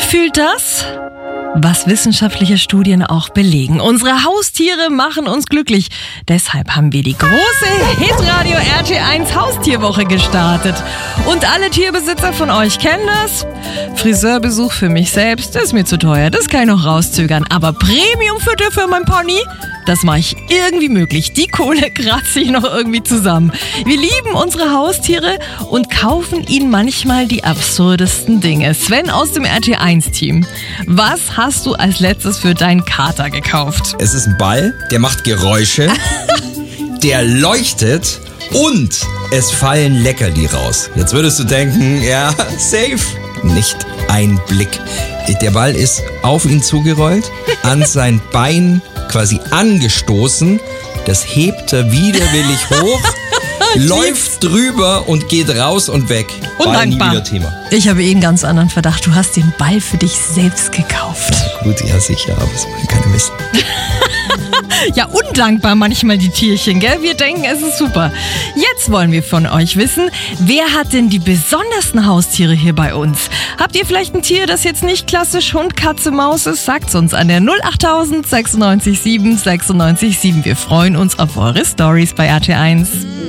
Fühlt das, was wissenschaftliche Studien auch belegen. Unsere Haustiere machen uns glücklich. Deshalb haben wir die große Hitradio RT1 Haustierwoche gestartet. Und alle Tierbesitzer von euch kennen das. Friseurbesuch für mich selbst, das ist mir zu teuer. Das kann ich noch rauszögern. Aber Premiumfutter für mein Pony, das mache ich irgendwie möglich. Die Kohle kratze ich noch irgendwie zusammen. Wir lieben unsere Haustiere und kaufen ihnen manchmal die absurdesten Dinge. Sven aus dem RT1-Team, was hast du als letztes für deinen Kater gekauft? Es ist ein Ball, der macht Geräusche, der leuchtet und es fallen Leckerli raus. Jetzt würdest du denken, ja, safe. Nicht ein Blick. Der Ball ist auf ihn zugerollt, an sein Bein quasi angestoßen. Das hebt er widerwillig hoch, läuft drüber und geht raus und weg. Ball nie wieder Thema. Ich habe einen ganz anderen Verdacht. Du hast den Ball für dich selbst gekauft. Ja, gut, ja sicher, aber das wollen keiner wissen. Ja, undankbar manchmal die Tierchen, gell? Wir denken, es ist super. Jetzt wollen wir von euch wissen, wer hat denn die besondersten Haustiere hier bei uns? Habt ihr vielleicht ein Tier, das jetzt nicht klassisch Hund, Katze, Maus ist? Sagt's uns an der 08000 96 7 96 7. Wir freuen uns auf eure Stories bei RT1.